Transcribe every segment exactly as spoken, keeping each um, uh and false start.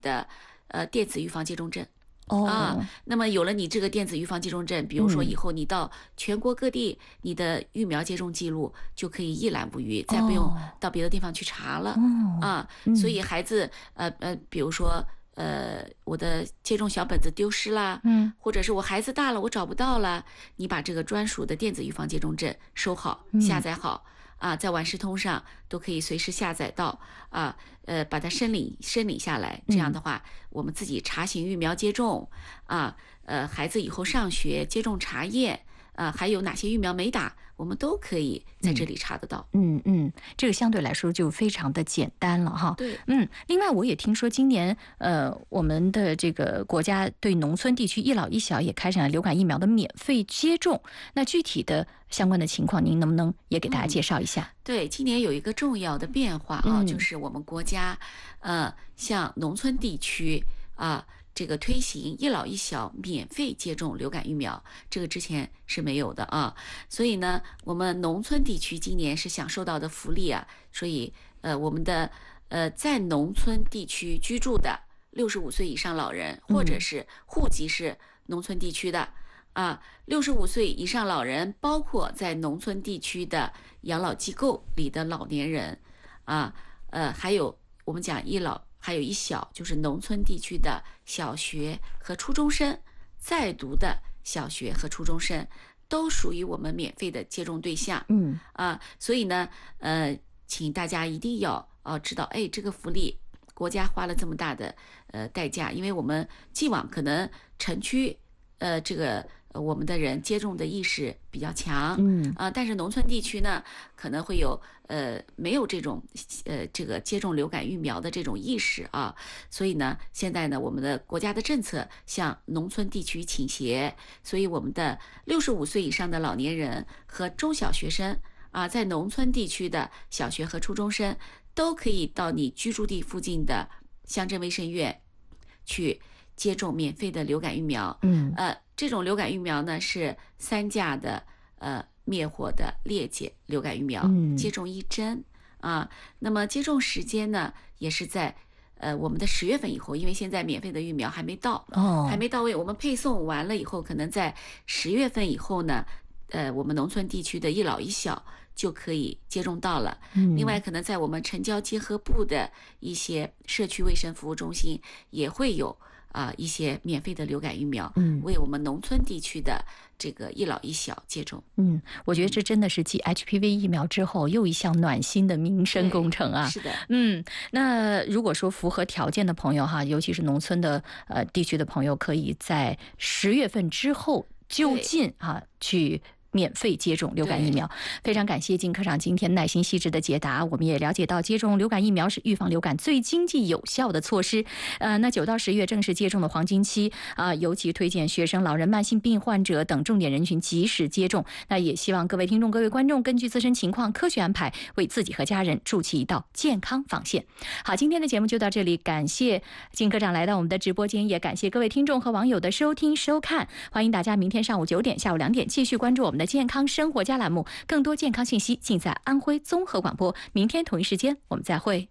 的呃电子预防接种证。 哦、 啊，那么有了你这个电子预防接种证，比如说以后你到全国各地，你的疫苗接种记录就可以一览无余，再不用到别的地方去查了。 哦、 啊，所以孩子呃呃，比如说呃，我的接种小本子丢失啦， 嗯， 或者是我孩子大了我找不到了，你把这个专属的电子预防接种证收好，下载好。啊，在万事通上都可以随时下载到啊，呃，把它申领申领下来。这样的话，我们自己查询疫苗接种啊，呃，孩子以后上学接种查验啊，还有哪些疫苗没打，我们都可以在这里查得到。 嗯嗯，这个相对来说就非常的简单了哈。 对， 嗯，另外我也听说今年呃，我们的这个国家对农村地区一老一小也开展了流感疫苗的免费接种。那具体的相关的情况，您能不能也给大家介绍一下？ 嗯、对，今年有一个重要的变化啊， 嗯、 就是我们国家呃，向农村地区啊。这个推行一老一小免费接种流感疫苗，这个之前是没有的啊，所以呢，我们农村地区今年是享受到的福利啊，所以呃，我们的呃在农村地区居住的六十五岁以上老人，或者是户籍是农村地区的啊，六十五岁以上老人，包括在农村地区的养老机构里的老年人啊，呃，还有我们讲一老。还有一小，就是农村地区的小学和初中生，在读的小学和初中生都属于我们免费的接种对象。 嗯啊，所以呢，呃，请大家一定要呃知道，哎，这个福利国家花了这么大的呃代价，因为我们既往可能城区呃这个。呃，我们的人接种的意识比较强， 嗯啊、呃，但是农村地区呢，可能会有呃没有这种呃这个接种流感疫苗的这种意识啊，所以呢，现在呢，我们的国家的政策向农村地区倾斜，所以我们的六十五岁以上的老年人和中小学生啊，在农村地区的小学和初中生都可以到你居住地附近的乡镇卫生院去接种免费的流感疫苗。 嗯， 呃。这种流感疫苗呢是三价的呃灭活的裂解流感疫苗， 嗯、 接种一针啊。那么接种时间呢也是在呃我们的十月份以后，因为现在免费的疫苗还没到， 哦， 还没到位，我们配送完了以后，可能在十月份以后呢，呃我们农村地区的一老一小就可以接种到了。 嗯、 另外，可能在我们城郊结合部的一些社区卫生服务中心也会有。啊、呃，一些免费的流感疫苗， 嗯， 为我们农村地区的这个一老一小接种。 嗯，我觉得这真的是继 H P V 疫苗之后又一项暖心的民生工程啊。 是的， 嗯，那如果说符合条件的朋友哈，尤其是农村的呃地区的朋友，可以在十月份之后就近啊去。免费接种流感疫苗，非常感谢金科长今天耐心细致的解答。我们也了解到，接种流感疫苗是预防流感最经济有效的措施。呃，那九到十月正是接种的黄金期啊、呃，尤其推荐学生、老人、慢性病患者等重点人群及时接种。那也希望各位听众、各位观众根据自身情况科学安排，为自己和家人筑起一道健康防线。好，今天的节目就到这里，感谢金科长来到我们的直播间，也感谢各位听众和网友的收听收看。欢迎大家明天上午九点、下午两点继续关注我们的健康生活家栏目，更多健康信息尽在安徽综合广播。明天同一时间我们再会。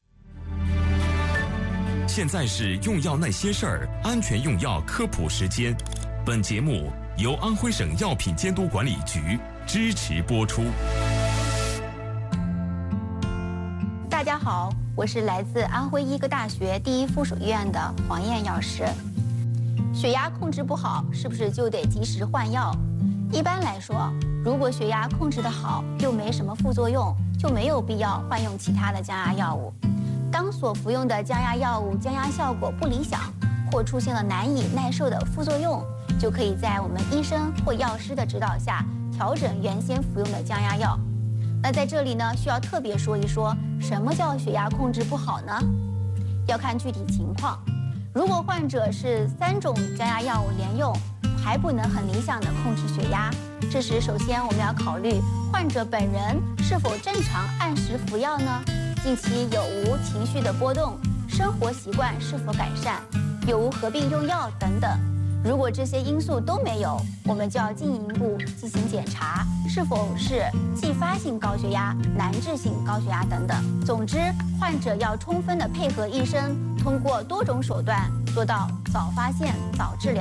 现在是用药那些事儿，安全用药科普时间。本节目由安徽省药品监督管理局支持播出。 大家好，我是来自安徽医科大学第一附属医院的黄燕药师。血压控制不好，是不是就得及时换药？一般来说，如果血压控制得好，又没什么副作用，就没有必要换用其他的降压药物。当所服用的降压药物降压效果不理想，或出现了难以耐受的副作用，就可以在我们医生或药师的指导下调整原先服用的降压药。那在这里呢，需要特别说一说，什么叫血压控制不好呢？要看具体情况。如果患者是三种降压药物连用，还不能很理想的控制血压，这时首先我们要考虑患者本人是否正常按时服药呢？近期有无情绪的波动？生活习惯是否改善？有无合并用药等等？如果这些因素都没有，我们就要进一步进行检查，是否是继发性高血压、难治性高血压等等。总之，患者要充分的配合医生， 通过多种手段做到早发现、早治疗。